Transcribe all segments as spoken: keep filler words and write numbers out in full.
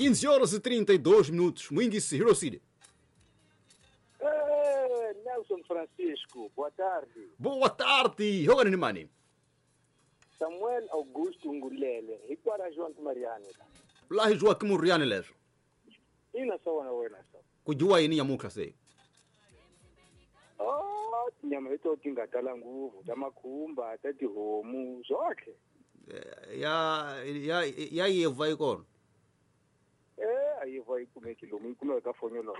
quinze horas e trinta e dois minutos. Mwingisi, Hiroside. Eh, Nelson Francisco, boa tarde. Boa tarde. Hoga ni mani? Samuel Augusto Ngulele, hikwara João Mariano. Lahi jua kimuriani lezo. Ina sawa na wena sawa. Kujua ini ya muka sei. Oh, nyama ito tingatala nguvu, tamakhumba, tati homu, zoke. Ya ya ya yeva ikono. Eh, ayiva ikumekilo, ikume kafonyolo.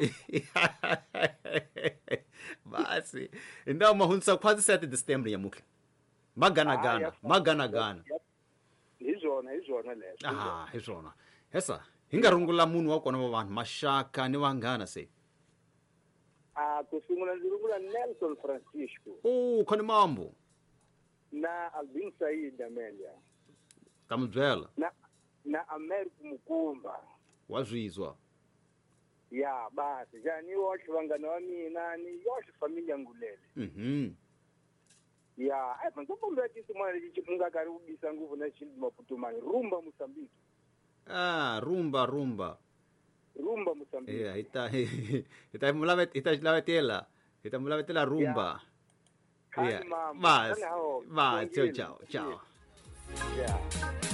Basi. Ndio mahunsa kwazi sete December ya muka. Magana gana, magana gana. Izona, izona lezo. Ah, izona. Hesa, hingarungula munu wako na vanhu mashaka ni wangana sei. Ah, kusungula nzirungula Nelson Francisco. Oh, kani mambo. Na Albin Said Amelia. Tamuzela. Na na America Mukumba. Wazizwa. Ya, basi, jani wote wangana wa mina, ni yote familia Ngulele. Mhm. Ya, ai panzopo mbeki sumana jichipunga karibisa nguvu na shindi maputumani. Rumba Mosambiki. Ah, rumba, rumba. Rumba Mosambiki. Yeah, ita ita mulavet ita lavetela. Ita mulavetela rumba. Kani Yeah. mambo. Mas, Kani hao. mas, tchau, Wengine. tchau, tchau. Ya.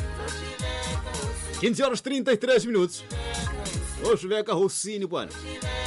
quinze horas e trinta e três minutos. Hoje vem a Rossini, bwana.